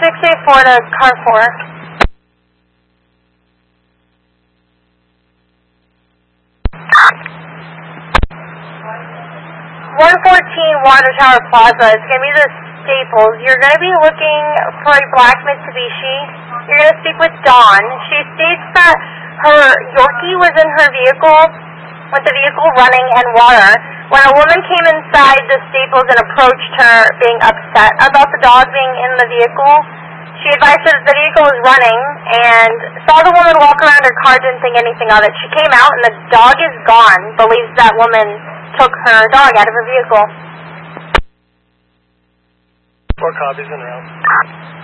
684 to car 4. 114 Water Tower Plaza. It's going to be the Staples. You're going to be looking for a black Mitsubishi. You're going to speak with Dawn. She states that her Yorkie was in her vehicle with the vehicle running and water. When a woman came inside the Staples and approached her being upset about the dog being in the vehicle, she advised her that the vehicle was running and saw the woman walk around her car, didn't think anything of it. She came out and the dog is gone, believes that woman took her dog out of her vehicle. 4 copies en route.